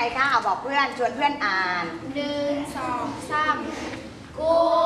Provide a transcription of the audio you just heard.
คะเอาบอกเพื่อนชวนเพื่อนอ่าน 1 2 3 กุ